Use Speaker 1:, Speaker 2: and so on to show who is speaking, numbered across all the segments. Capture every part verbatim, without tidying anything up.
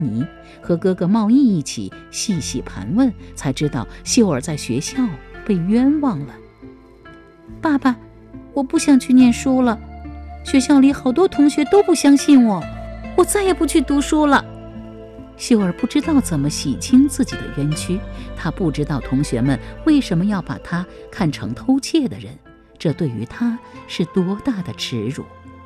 Speaker 1: 尼，和哥哥茂义一起细细盘问，才知道秀儿在学校被冤枉了。爸爸，我不想去念书了，学校里好多同学都不相信我，我再也不去读书了。秀儿不知道怎么洗清自己的冤屈，她不知道同学们为什么要把她看成偷窃的人，这对于她是多大的耻辱。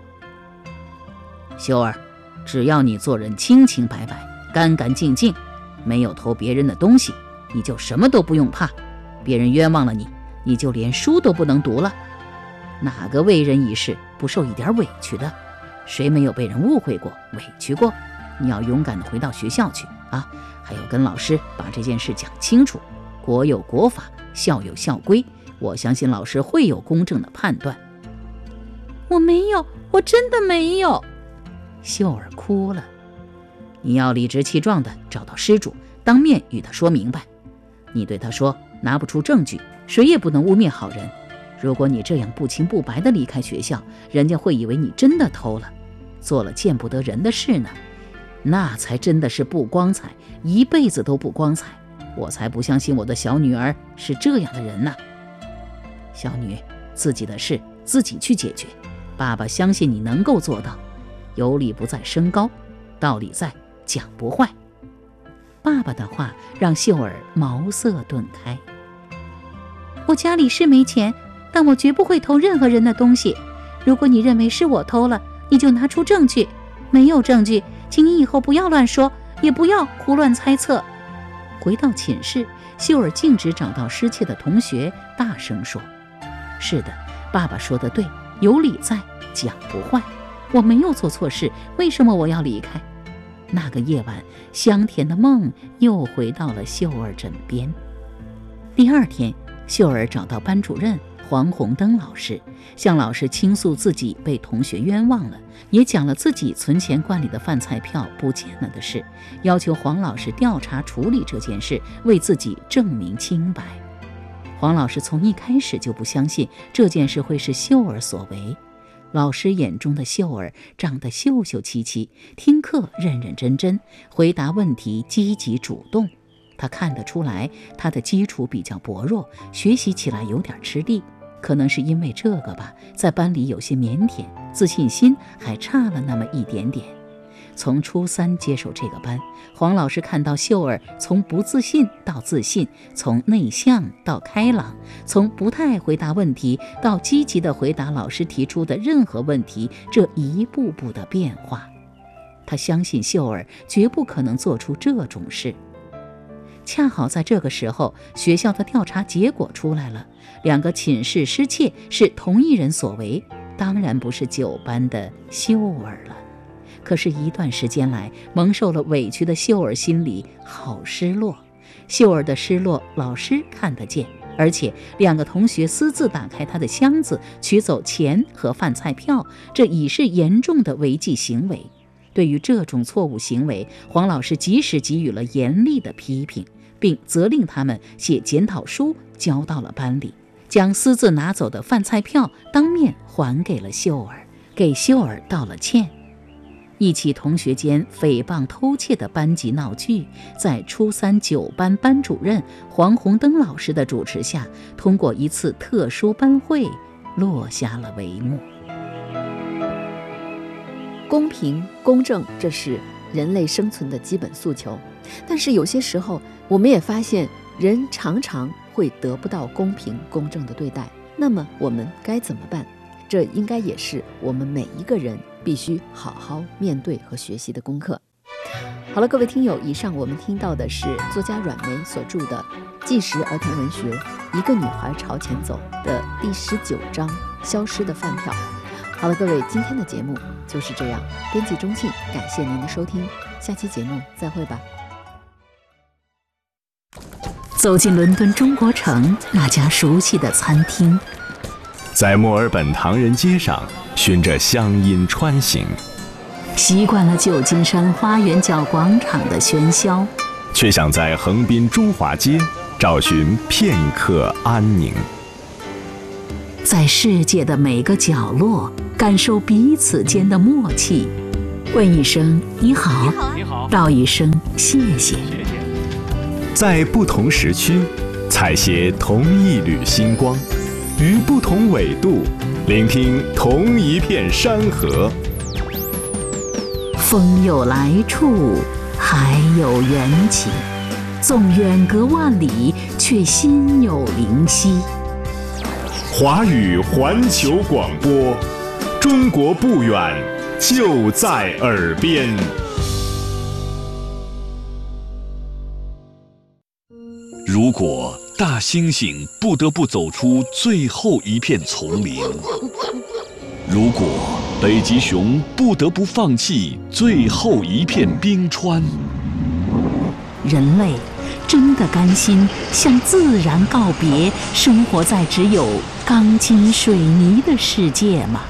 Speaker 1: 秀儿，只要你做人清清白白、干干净净，没有偷别人的东西，你就什么都不用怕。别人冤枉了你，你就连书都不能读了。哪个为人一世不受一点委屈的？谁没有被人误会过、委屈过？你要勇敢地回到学校去啊！还要跟老师把这件事讲清楚。国有国法，校有校规，我相信老师会有公正的判断。我没有，我真的没有。秀儿哭了。你要理直气壮地找到失主，当面与他说明白。你对他说，拿不出证据，谁也不能污蔑好人。如果你这样不清不白地离开学校，人家会以为你真的偷了，做了见不得人的事呢。那才真的是不光彩，一辈子都不光彩。我才不相信我的小女儿是这样的人呢。小女，自己的事自己去解决，爸爸相信你能够做到。有理不在声高，道理在讲不坏。爸爸的话让秀儿茅塞顿开。我家里是没钱，但我绝不会偷任何人的东西。如果你认为是我偷了，你就拿出证据。没有证据，请你以后不要乱说，也不要胡乱猜测。回到寝室，秀儿径直找到失窃的同学，大声说：是的，爸爸说的对，有理在，讲不坏。我没有做错事，为什么我要离开？那个夜晚，香甜的梦又回到了秀儿枕边。第二天，秀儿找到班主任黄红灯老师，向老师倾诉自己被同学冤枉了，也讲了自己存钱罐里的饭菜票不见了的事，要求黄老师调查处理这件事，为自己证明清白。黄老师从一开始就不相信这件事会是秀儿所为。老师眼中的秀儿长得秀秀气气，听课认认真真，回答问题积极主动。他看得出来，他的基础比较薄弱，学习起来有点吃力。可能是因为这个吧，在班里有些腼腆，自信心还差了那么一点点。从初三接手这个班，黄老师看到秀儿从不自信到自信，从内向到开朗，从不太爱回答问题到积极地回答老师提出的任何问题，这一步步的变化。他相信秀儿绝不可能做出这种事。恰好在这个时候，学校的调查结果出来了，两个寝室失窃是同一人所为，当然不是九班的秀儿了。可是一段时间来，蒙受了委屈的秀儿心里好失落。秀儿的失落老师看得见，而且两个同学私自打开她的箱子，取走钱和饭菜票，这已是严重的违纪行为。对于这种错误行为，黄老师及时给予了严厉的批评，并责令他们写检讨书交到了班里，将私自拿走的饭菜票当面还给了秀儿，给秀儿道了歉。一起同学间诽谤偷窃的班级闹剧，在初三九班班主任黄红灯老师的主持下，通过一次特殊班会落下了帷幕。
Speaker 2: 公平公正，这是人类生存的基本诉求，但是有些时候我们也发现人常常会得不到公平公正的对待，那么我们该怎么办？这应该也是我们每一个人必须好好面对和学习的功课。好了，各位听友，以上我们听到的是作家阮梅所著的《纪实儿童文学一个女孩朝前走》的第十九章消失的饭票。好了，各位，今天的节目就是这样，编辑钟庆，感谢您的收听，下期节目再会吧。
Speaker 1: 走进伦敦中国城那家熟悉的餐厅，
Speaker 3: 在墨尔本唐人街上循着乡音穿行，
Speaker 1: 习惯了旧金山花园角广场的喧嚣，
Speaker 3: 却想在横滨中华街找寻片刻安宁。
Speaker 1: 在世界的每个角落感受彼此间的默契， 问一声你好，
Speaker 4: 你好，
Speaker 1: 道一声谢谢。
Speaker 3: 在不同时区，采撷同一缕星光，于不同纬度，聆听同一片山河。
Speaker 1: 风有来处，海有缘起，纵远隔万里，却心有灵犀。
Speaker 3: 华语环球广播，中国不远，就在耳边。
Speaker 5: 如果大猩猩不得不走出最后一片丛林，如果北极熊不得不放弃最后一片冰川，
Speaker 1: 人类真的甘心向自然告别，生活在只有钢筋水泥的世界吗？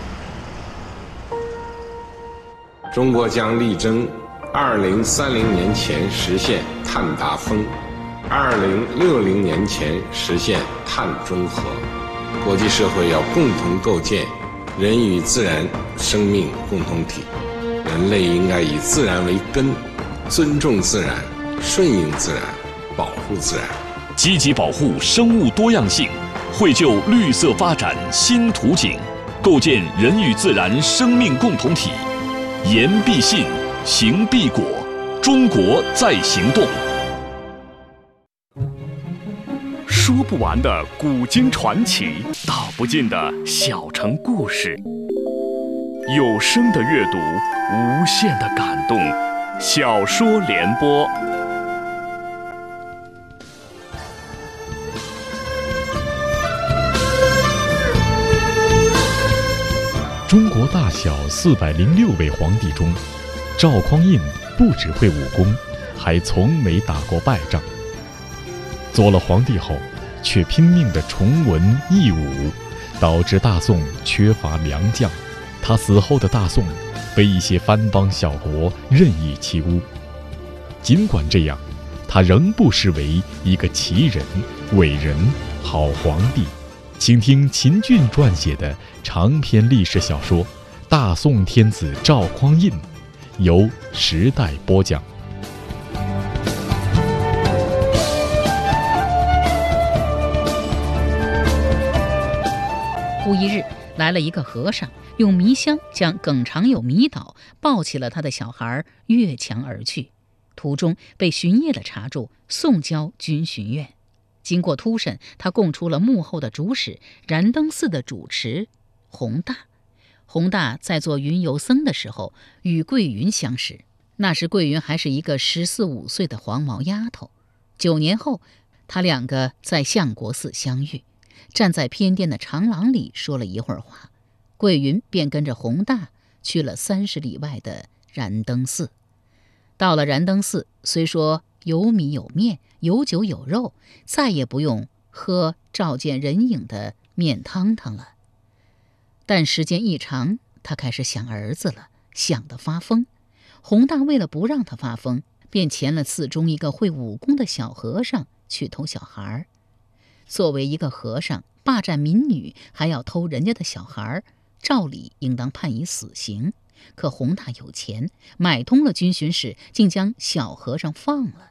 Speaker 6: 中国将力争二零三零年前实现碳达峰，二零六零年前实现碳中和。国际社会要共同构建人与自然生命共同体，人类应该以自然为根，尊重自然，顺应自然，保护自然，
Speaker 5: 积极保护生物多样性，绘就绿色发展新图景，构建人与自然生命共同体。言必信，行必果，中国在行动。
Speaker 3: 说不完的古今传奇，道不尽的小城故事。有声的阅读，无限的感动。小说联播。
Speaker 7: 中国大小四百零六位皇帝中，赵匡胤不只会武功，还从没打过败仗。做了皇帝后，却拼命地崇文抑武，导致大宋缺乏良将。他死后的大宋被一些藩邦小国任意欺污。尽管这样，他仍不失为一个奇人、伟人、好皇帝。请听秦俊撰写的长篇历史小说《大宋天子赵匡胤》，由时代播讲。
Speaker 1: 忽一日，来了一个和尚，用迷香将耿长友迷倒，抱起了他的小孩越墙而去。途中被巡夜的查住，送交军巡院。经过突审，他供出了幕后的主使燃灯寺的主持弘大。弘大在做云游僧的时候，与桂云相识。那时桂云还是一个十四五岁的黄毛丫头。九年后，他两个在相国寺相遇，站在偏殿的长廊里说了一会儿话，桂云便跟着弘大去了三十里外的燃灯寺。到了燃灯寺，虽说有米有面，有酒有肉，再也不用喝照见人影的面汤汤了。但时间一长，他开始想儿子了，想得发疯。弘大为了不让他发疯，便遣了寺中一个会武功的小和尚去偷小孩。作为一个和尚，霸占民女，还要偷人家的小孩，照理应当判以死刑。可弘大有钱，买通了军巡使，竟将小和尚放了。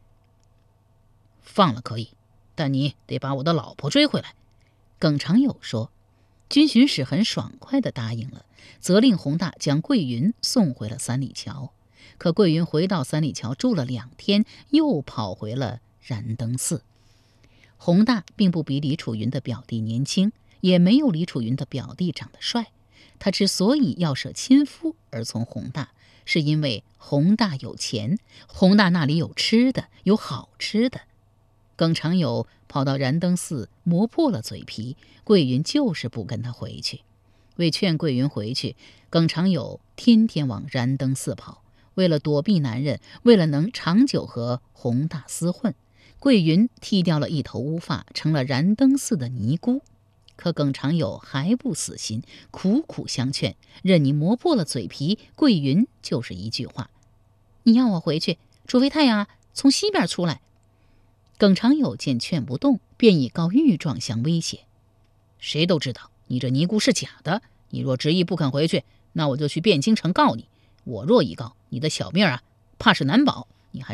Speaker 1: 放了可以，但你得把我的老婆追回来。耿长友说。军巡使很爽快地答应了，责令弘大将桂云送回了三里桥。可桂云回到三里桥住了两天，又跑回了燃灯寺。弘大并不比李楚云的表弟年轻，也没有李楚云的表弟长得帅。他之所以要舍亲夫而从弘大，是因为弘大有钱，弘大那里有吃的，有好吃的。耿长友跑到燃灯寺磨破了嘴皮，桂云就是不跟他回去。为劝桂云回去，耿长友天天往燃灯寺跑。为了躲避男人，为了能长久和弘大厮混，桂云剃掉了一头乌发，成了燃灯寺的尼姑。可耿长友还不死心，苦苦相劝，任你磨破了嘴皮，桂云就是一句话：你要我回去，除非太阳啊从西边出来。耿长友见劝不动，便以告御状相威胁：谁都知道你这尼姑是假的，你若执意不肯回去，那我就去汴京城告你。 我若一告，你的小命啊，怕是难保。